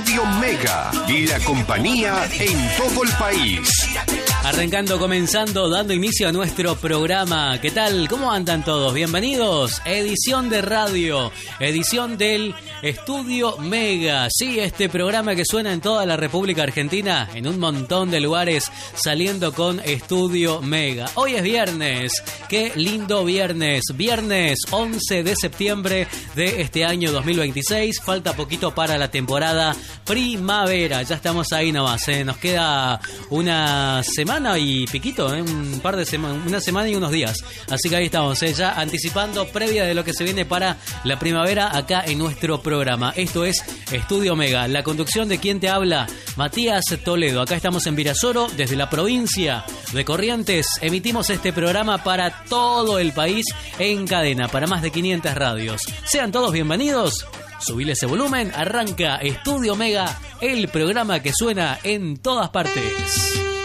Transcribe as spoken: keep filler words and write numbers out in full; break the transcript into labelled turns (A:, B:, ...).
A: Radio Mega y la compañía en todo el país.
B: Arrancando, comenzando, dando inicio a nuestro programa. ¿Qué tal? ¿Cómo andan todos? Bienvenidos. Edición de radio, edición del Estudio Mega. Sí, este programa que suena en toda la República Argentina, en un montón de lugares, saliendo con Estudio Mega. Hoy es viernes. Qué lindo viernes. Viernes once de septiembre de este año dos mil veintiséis. Falta poquito para la temporada primavera. Ya estamos ahí nomás, ¿eh? Nos queda una semana y piquito, ¿eh? Un par de semanas, una semana y unos días. Así que ahí estamos, ¿eh? Ya anticipando previa de lo que se viene para la primavera acá en nuestro programa. Esto es Estudio Mega. La conducción de quien te habla, Matías Toledo. Acá estamos en Virasoro, desde la provincia de Corrientes. Emitimos este programa para todo el país en cadena, para más de quinientas radios. Sean todos bienvenidos. Subile ese volumen. Arranca Estudio Mega, el programa que suena en todas partes.